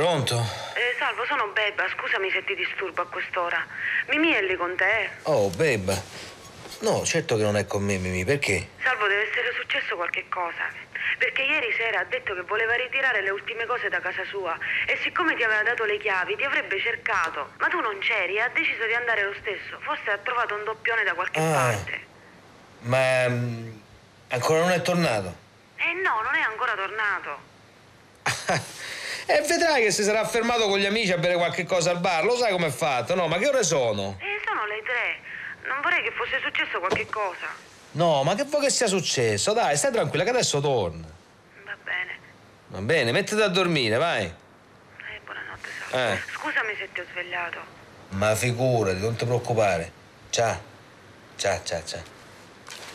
Pronto? Salvo, sono Bebba, scusami se ti disturbo a quest'ora. Mimì è lì con te? Oh, Bebba. No, certo che non è con me, Mimì, perché? Salvo, deve essere successo qualche cosa. Perché ieri sera ha detto che voleva ritirare le ultime cose da casa sua e siccome ti aveva dato le chiavi ti avrebbe cercato. Ma tu non c'eri e ha deciso di andare lo stesso. Forse ha trovato un doppione da qualche parte. Ma ancora non è tornato? No, non è ancora tornato. E vedrai che si sarà fermato con gli amici a bere qualche cosa al bar. Lo sai com'è fatto, no? Ma che ore sono? Sono le 3. Non vorrei che fosse successo qualche cosa. No, ma che vuoi che sia successo? Dai, stai tranquilla che adesso torna. Va bene. Va bene, mettiti a dormire, vai. Buonanotte, Salvo. Scusami se ti ho svegliato. Ma figurati, non ti preoccupare. Ciao. Ciao, ciao, ciao.